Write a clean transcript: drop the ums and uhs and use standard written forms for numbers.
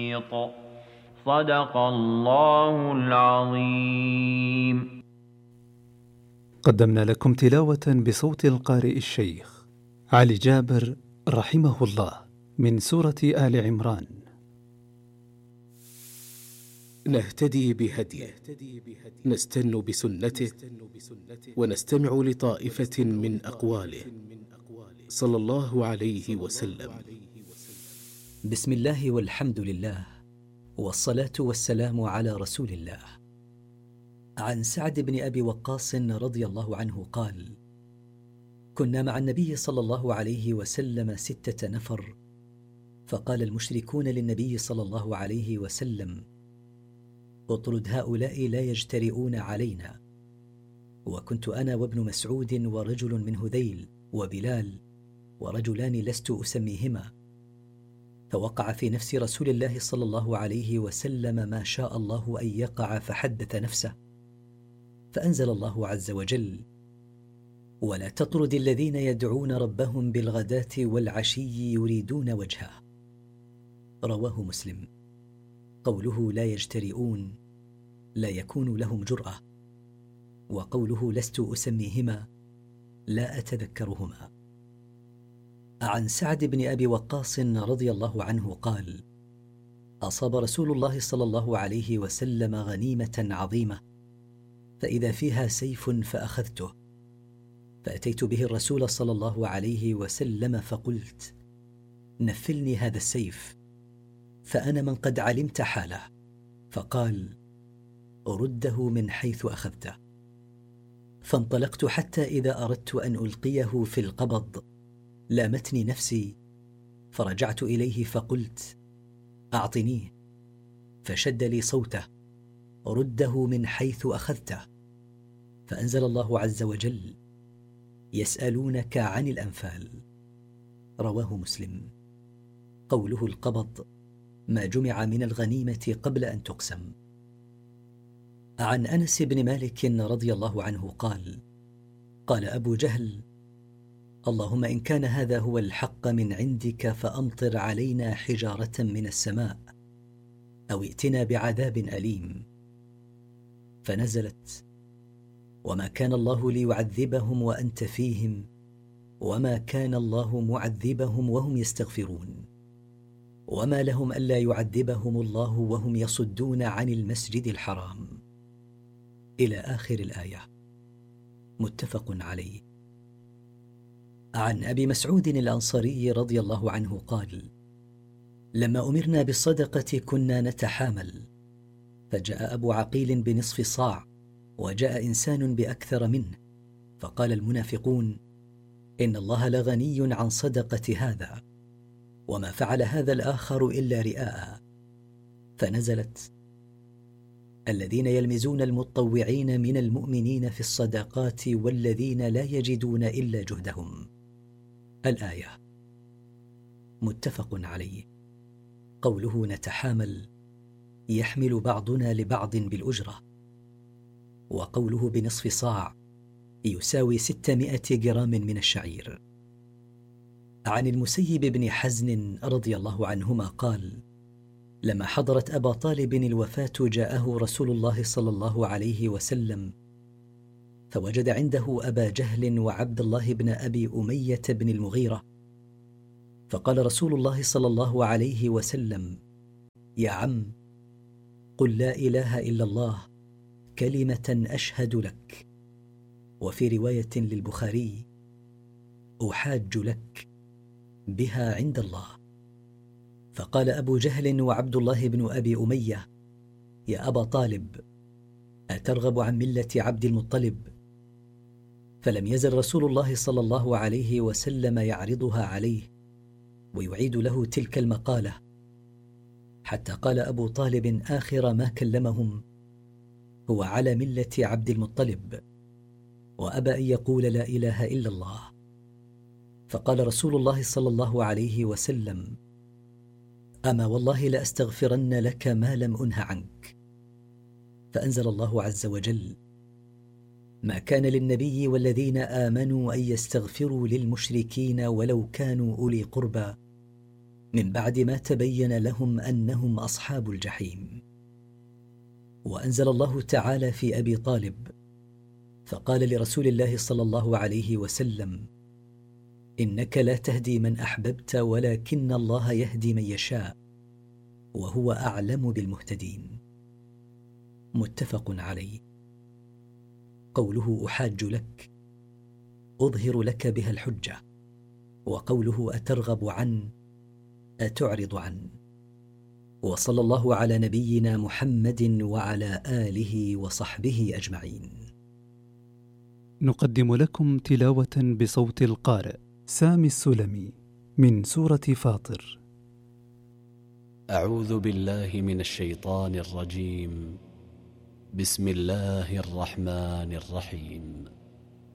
صدق الله العظيم. قدمنا لكم تلاوة بصوت القارئ الشيخ علي جابر رحمه الله من سورة آل عمران. نهتدي بهديه، نستن بسنته، ونستمع لطائفة من أقواله صلى الله عليه وسلم. بسم الله والحمد لله، والصلاة والسلام على رسول الله. عن سعد بن أبي وقاص رضي الله عنه قال: كنا مع النبي صلى الله عليه وسلم 6 نفر، فقال المشركون للنبي صلى الله عليه وسلم: اطرد هؤلاء لا يجترئون علينا. وكنت أنا وابن مسعود ورجل من هذيل وبلال ورجلان لست أسميهما، فوقع في نفس رسول الله صلى الله عليه وسلم ما شاء الله أن يقع، فحدث نفسه، فأنزل الله عز وجل: ولا تطرد الذين يدعون ربهم بالغداة والعشي يريدون وجهه. رواه مسلم. قوله لا يجترئون لا يكون لهم جرأة، وقوله لست أسميهما لا أتذكرهما. عن سعد بن أبي وقاص رضي الله عنه قال: أصاب رسول الله صلى الله عليه وسلم غنيمة عظيمة، فإذا فيها سيف فأخذته، فأتيت به الرسول صلى الله عليه وسلم فقلت: نفلني هذا السيف، فأنا من قد علمت حاله. فقال: رده من حيث أخذته. فانطلقت حتى إذا أردت أن ألقيه في القبض لامتني نفسي، فرجعت إليه فقلت: أعطنيه. فشد لي صوته: رده من حيث أخذته. فأنزل الله عز وجل: يسألونك عن الأنفال. رواه مسلم. قوله القبض ما جمع من الغنيمة قبل أن تقسم. عن أنس بن مالك رضي الله عنه قال: قال أبو جهل: اللهم إن كان هذا هو الحق من عندك فأمطر علينا حجارة من السماء، أو ائتنا بعذاب أليم. فنزلت: وما كان الله ليعذبهم وأنت فيهم، وما كان الله معذبهم وهم يستغفرون، وما لهم ألا يعذبهم الله وهم يصدون عن المسجد الحرام، إلى آخر الآية. متفق عليه. عن أبي مسعود الأنصاري رضي الله عنه قال: لما أمرنا بالصدقة كنا نتحامل، فجاء أبو عقيل بنصف صاع، وجاء إنسان بأكثر منه، فقال المنافقون: إن الله لغني عن صدقة هذا، وما فعل هذا الآخر إلا رئاء. فنزلت: الذين يلمزون المتطوعين من المؤمنين في الصدقات والذين لا يجدون إلا جهدهم، الآية. متفق عليه. قوله نتحامل يحمل بعضنا لبعض بالأجرة، وقوله بنصف صاع يساوي 600 جرام من الشعير. عن المسيب بن حزن رضي الله عنهما قال: لما حضرت أبا طالب الوفاة جاءه رسول الله صلى الله عليه وسلم، فوجد عنده أبا جهل وعبد الله بن أبي أمية بن المغيرة، فقال رسول الله صلى الله عليه وسلم: يا عم، قل لا إله إلا الله كلمة أشهد لك. وفي رواية للبخاري: أحاج لك بها عند الله. فقال أبو جهل وعبد الله بن أبي أمية: يا أبا طالب، أترغب عن ملة عبد المطلب؟ فلم يزل رسول الله صلى الله عليه وسلم يعرضها عليه ويعيد له تلك المقالة، حتى قال أبو طالب آخر ما كلمهم: هو على ملة عبد المطلب، وأبى أن يقول لا إله إلا الله. فقال رسول الله صلى الله عليه وسلم: أما والله لأستغفرن لك ما لم أنه عنك. فأنزل الله عز وجل: ما كان للنبي والذين آمنوا أن يستغفروا للمشركين ولو كانوا أولي قربى من بعد ما تبين لهم أنهم أصحاب الجحيم. وأنزل الله تعالى في أبي طالب فقال لرسول الله صلى الله عليه وسلم: إنك لا تهدي من أحببت ولكن الله يهدي من يشاء وهو أعلم بالمهتدين. متفق عليه. قوله أحاج لك أظهر لك بها الحجة، وقوله أترغب عن أتعرض عن. وصلى الله على نبينا محمد وعلى آله وصحبه أجمعين. نقدم لكم تلاوة بصوت القارئ سامي السلمي من سورة فاطر. أعوذ بالله من الشيطان الرجيم. بسم الله الرحمن الرحيم.